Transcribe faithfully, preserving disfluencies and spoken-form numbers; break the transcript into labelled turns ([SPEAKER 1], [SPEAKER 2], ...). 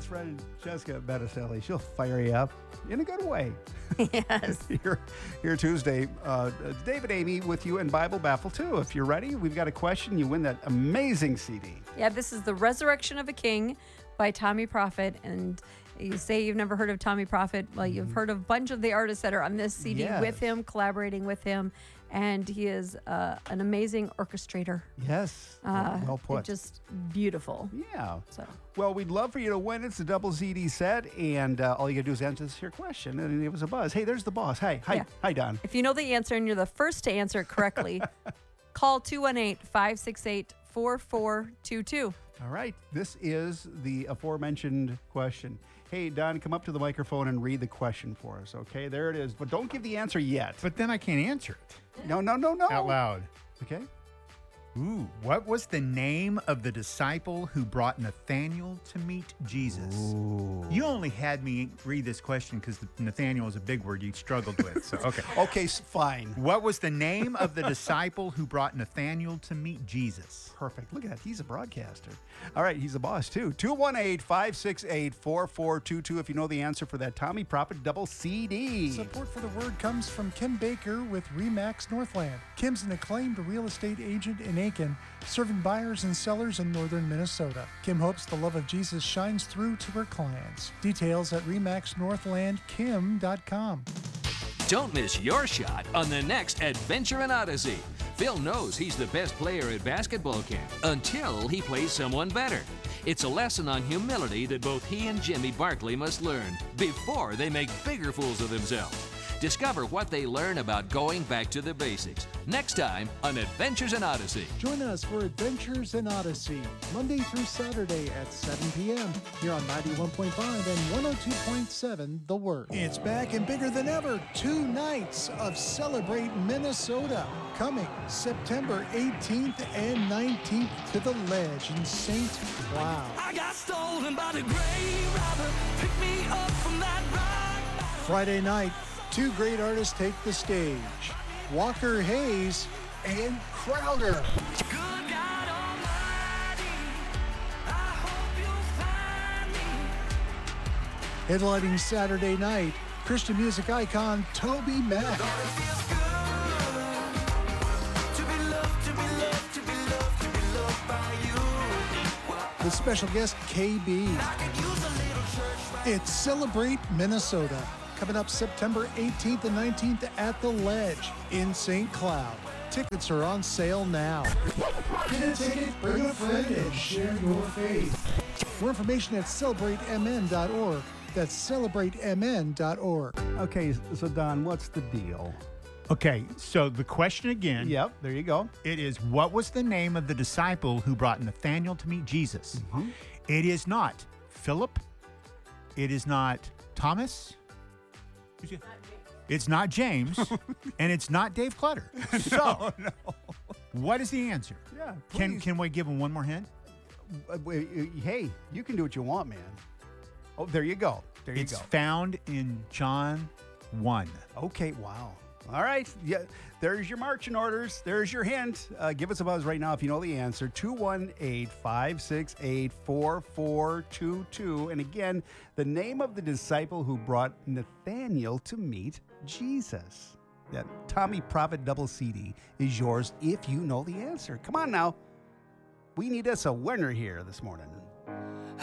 [SPEAKER 1] best friend, Jessica Betticelli. She'll fire you up in a good way.
[SPEAKER 2] Yes.
[SPEAKER 1] here, here Tuesday, uh, David Amy with you and Bible Baffle too. If you're ready, we've got a question. You win that amazing C D.
[SPEAKER 2] Yeah, this is The Resurrection of a King by Tommy Prophet. And you say you've never heard of Tommy Prophet. Well, you've heard of a bunch of the artists that are on this C D
[SPEAKER 1] Yes.
[SPEAKER 2] with him, collaborating with him. And he is uh, an amazing orchestrator.
[SPEAKER 1] Yes.
[SPEAKER 2] Uh,
[SPEAKER 1] well put.
[SPEAKER 2] Just beautiful.
[SPEAKER 1] Yeah.
[SPEAKER 2] So.
[SPEAKER 1] Well, we'd love for you to win. It's a double Z D set, and uh, all you gotta do is answer this here question, and it was a buzz. Hey, there's the boss. Hi, hi,
[SPEAKER 2] Yeah.
[SPEAKER 1] hi, Don.
[SPEAKER 2] If you know the answer and you're the first to answer it correctly, call two one eight, five six eight, four four two two.
[SPEAKER 1] All right, this is the aforementioned question. Hey, Don, come up to the microphone and read the question for us. Okay, there it is. But don't give the answer yet.
[SPEAKER 3] But then I can't answer it
[SPEAKER 1] No, no, no, no.
[SPEAKER 3] out loud.
[SPEAKER 1] Okay.
[SPEAKER 3] Ooh, what was the name of the disciple who brought Nathanael to meet Jesus?
[SPEAKER 1] Ooh.
[SPEAKER 3] You only had me read this question because Nathanael is a big word you struggled with. So, okay.
[SPEAKER 1] Okay, s- fine.
[SPEAKER 3] What was the name of the disciple who brought Nathanael to meet Jesus?
[SPEAKER 1] Perfect. Look at that. He's a broadcaster. All right, he's a boss too. two one eight, five six eight, four four two two if you know the answer for that Tommy Prophet double C D.
[SPEAKER 4] Support for the word comes from Kim Baker with Remax Northland. Kim's an acclaimed real estate agent in Aiken, serving buyers and sellers in northern Minnesota. Kim hopes the love of Jesus shines through to her clients. Details at remax northland kim dot com.
[SPEAKER 5] Don't miss your shot on the next Adventure in Odyssey. Phil knows he's the best player at basketball camp until he plays someone better. It's a lesson on humility that both he and Jimmy Barkley must learn before they make bigger fools of themselves. Discover what they learn about going back to the basics next time on Adventures in Odyssey.
[SPEAKER 4] Join us for Adventures in Odyssey, Monday through Saturday at seven p.m. here on ninety-one point five and one oh two point seven The Word. It's back and bigger than ever. Two nights of Celebrate Minnesota. Coming September eighteenth and nineteenth to the Ledge in Saint Cloud.
[SPEAKER 6] I got stolen by the grave robber. Pick me up from that rock.
[SPEAKER 4] Friday night, two great artists take the stage. Walker Hayes and Crowder.
[SPEAKER 6] Good God Almighty, I hope you'll find me.
[SPEAKER 4] Headlining Saturday night, Christian music icon Toby Mac.
[SPEAKER 6] It feels good to be loved, to be loved, to be loved, to be loved by you.
[SPEAKER 4] With special guest K B.
[SPEAKER 6] I could use a little church right.
[SPEAKER 4] It's Celebrate Minnesota. Coming up September eighteenth and nineteenth at the Ledge in Saint Cloud. Tickets are on sale now. Get a ticket, bring a friend, and share your faith. More information at celebrate m n dot org. That's celebrate m n dot org.
[SPEAKER 1] Okay, so Don, what's the deal?
[SPEAKER 3] Okay, so the question again.
[SPEAKER 1] Yep, there you go.
[SPEAKER 3] It is, what was the name of the disciple who brought Nathanael to meet Jesus?
[SPEAKER 1] Mhm.
[SPEAKER 3] It is not Philip. It is not Thomas. It's not James. And it's not Dave Clutter. So,
[SPEAKER 1] no.
[SPEAKER 3] what is the answer?
[SPEAKER 1] Yeah,
[SPEAKER 3] Can
[SPEAKER 1] please.
[SPEAKER 3] can we give him one more hint?
[SPEAKER 1] Uh, wait, uh, hey, you can do what you want, man. Oh, there you go. There you
[SPEAKER 3] It's
[SPEAKER 1] go.
[SPEAKER 3] found in John one.
[SPEAKER 1] Okay, wow. All right. Yeah, there's your marching orders. There's your hint. Uh, give us a buzz right now if you know the answer. two one eight, five six eight, four four two two. And again, the name of the disciple who brought Nathanael to meet Jesus. That Tommy Prophet double C D is yours if you know the answer. Come on now. We need us a winner here this morning.